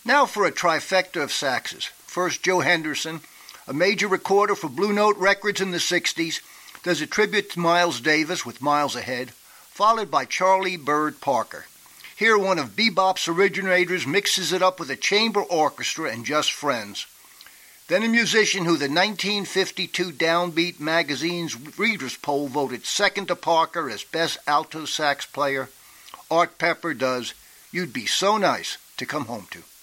Now for a trifecta of saxes. First, Joe Henderson, a major recorder for Blue Note Records in the 60s, does a tribute to Miles Davis with Miles Ahead, followed by Charlie Bird Parker. Here, one of bebop's originators mixes it up with a chamber orchestra and Just Friends. Then a musician who the 1952 Downbeat magazine's readers' poll voted second to Parker as best alto sax player, Art Pepper does You'd Be So Nice to Come Home To.